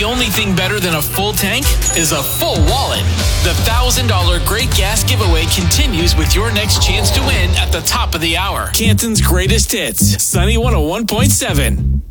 only thing better than a full tank is a full wallet. The $1,000 Great Gas Giveaway continues with your next chance to win at the top of the hour. Canton's greatest hits, Sunny 101.7.